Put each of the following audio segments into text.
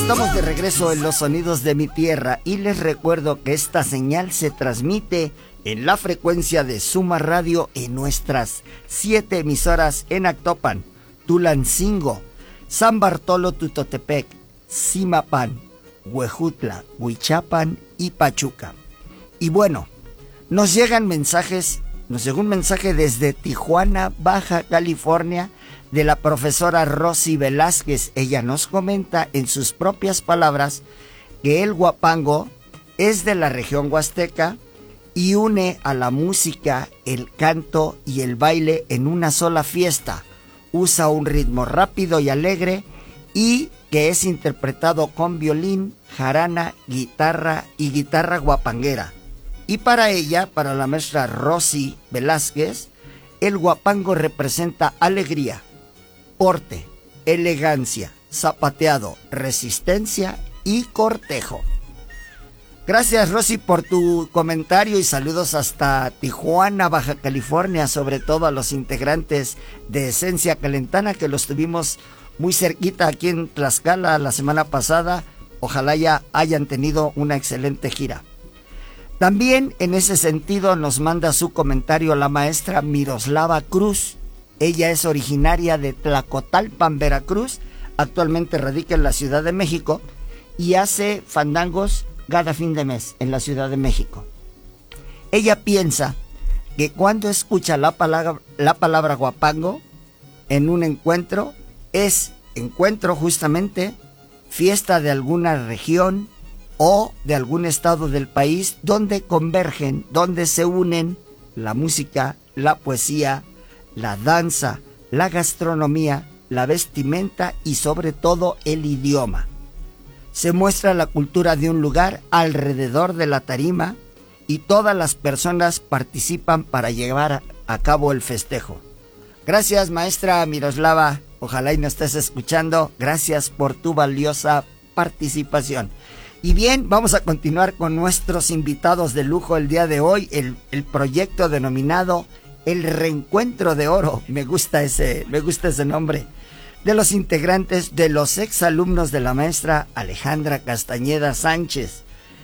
Estamos de regreso en los sonidos de mi tierra y les recuerdo que esta señal se transmite en la frecuencia de Suma Radio en nuestras 7 emisoras en Actopan, Tulancingo, San Bartolo Tutotepec, Zimapán, Huejutla, Huichapan y Pachuca. Y bueno, nos llegó un mensaje desde Tijuana, Baja California, de la profesora Rosy Velázquez. Ella nos comenta en sus propias palabras que el huapango es de la región huasteca y une a la música, el canto y el baile en una sola fiesta. Usa un ritmo rápido y alegre y que es interpretado con violín, jarana, guitarra y guitarra huapanguera. Y para ella, para la maestra Rosy Velázquez, el huapango representa alegría, porte, elegancia, zapateado, resistencia y cortejo. Gracias, Rosy, por tu comentario y saludos hasta Tijuana, Baja California, sobre todo a los integrantes de Esencia Calentana, que los tuvimos muy cerquita aquí en Tlaxcala la semana pasada. Ojalá ya hayan tenido una excelente gira. También en ese sentido nos manda su comentario la maestra Miroslava Cruz. Ella es originaria de Tlacotalpan, Veracruz, actualmente radica en la Ciudad de México y hace fandangos cada fin de mes en la Ciudad de México. Ella piensa que cuando escucha la palabra huapango en un encuentro, es encuentro justamente, fiesta de alguna región o de algún estado del país donde convergen, donde se unen la música, la poesía, la danza, la gastronomía, la vestimenta y sobre todo el idioma. Se muestra la cultura de un lugar alrededor de la tarima y todas las personas participan para llevar a cabo el festejo. Gracias, maestra Miroslava, ojalá y nos estés escuchando. Gracias por tu valiosa participación. Y bien, vamos a continuar con nuestros invitados de lujo el día de hoy, el proyecto denominado El Reencuentro de Oro. Me gusta ese nombre. De los integrantes de los exalumnos de la maestra Alejandra Castañeda Sánchez.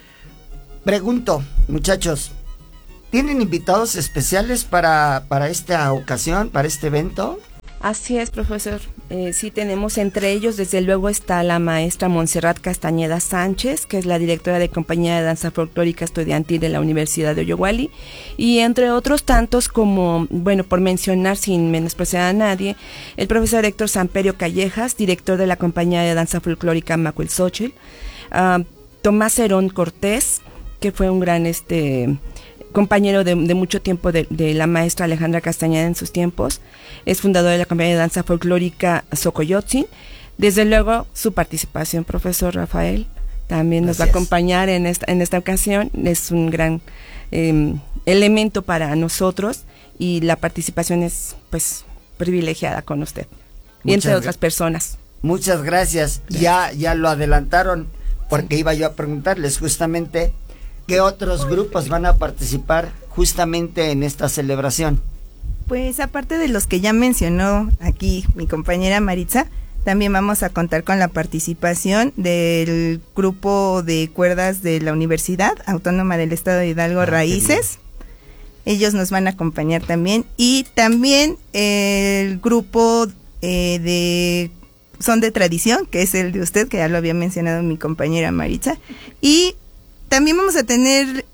Pregunto, muchachos, ¿tienen invitados especiales para esta ocasión, para este evento? Así es, profesor. Sí tenemos, entre ellos, desde luego está la maestra Montserrat Castañeda Sánchez, que es la directora de Compañía de Danza Folclórica Estudiantil de la Universidad de Oyoguali, y entre otros tantos como, bueno, por mencionar sin menospreciar a nadie, el profesor Héctor Samperio Callejas, director de la Compañía de Danza Folclórica Macuilxóchitl, Tomás Herón Cortés, que fue un gran compañero de mucho tiempo de la maestra Alejandra Castañeda en sus tiempos. Es fundador de la Compañía de Danza Folclórica Xocoyotzin. Desde luego, su participación, profesor Rafael, también nos va a acompañar en esta ocasión. Es un gran elemento para nosotros y la participación es, pues, privilegiada con usted y entre otras personas. Muchas gracias. Ya lo adelantaron porque iba yo a preguntarles justamente ¿qué otros grupos van a participar justamente en esta celebración? Pues aparte de los que ya mencionó aquí mi compañera Maritza, también vamos a contar con la participación del grupo de cuerdas de la Universidad Autónoma del Estado de Hidalgo, Raíces. Ellos nos van a acompañar también. Y también el grupo de Son de Tradición, que es el de usted, que ya lo había mencionado mi compañera Maritza. Y también vamos a tener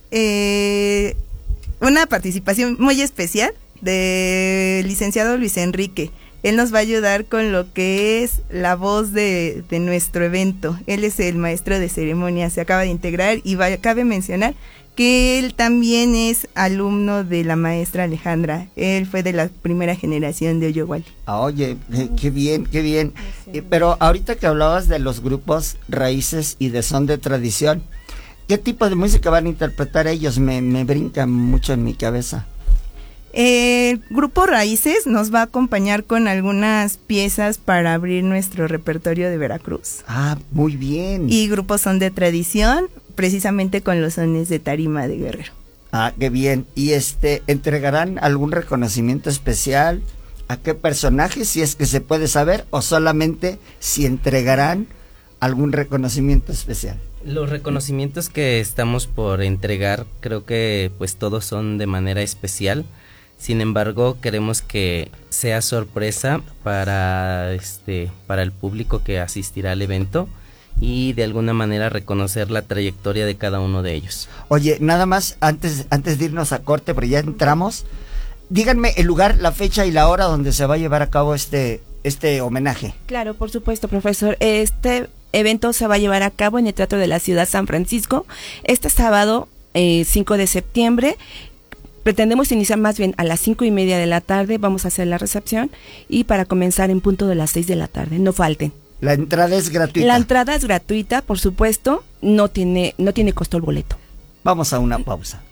una participación muy especial del licenciado Luis Enrique. Él nos va a ayudar con lo que es la voz de nuestro evento. Él es el maestro de ceremonia, se acaba de integrar y cabe mencionar que él también es alumno de la maestra Alejandra. Él fue de la primera generación de Oyoguali. Oye, qué bien, qué bien. Pero ahorita que hablabas de los grupos Raíces y de Son de Tradición, ¿qué tipo de música van a interpretar ellos? Me brincan mucho en mi cabeza. El grupo Raíces nos va a acompañar con algunas piezas para abrir nuestro repertorio de Veracruz. Ah, muy bien. Y grupos Son de Tradición, precisamente con los sones de tarima de Guerrero. Ah, qué bien. ¿Y entregarán algún reconocimiento especial? ¿A qué personajes, si es que se puede saber? ¿O solamente si entregarán algún reconocimiento especial? Los reconocimientos que estamos por entregar, creo que pues todos son de manera especial. Sin embargo, queremos que sea sorpresa para el público que asistirá al evento y de alguna manera reconocer la trayectoria de cada uno de ellos. Oye, nada más antes de irnos a corte, pero ya entramos, díganme el lugar, la fecha y la hora donde se va a llevar a cabo este homenaje. Claro, por supuesto, profesor. Este evento se va a llevar a cabo en el Teatro de la Ciudad San Francisco este sábado 5 de septiembre. Pretendemos iniciar más bien a las 5:30 de la tarde, vamos a hacer la recepción y para comenzar en punto de las 6 de la tarde, no falten. ¿La entrada es gratuita? La entrada es gratuita, por supuesto, no tiene costo el boleto. Vamos a una pausa.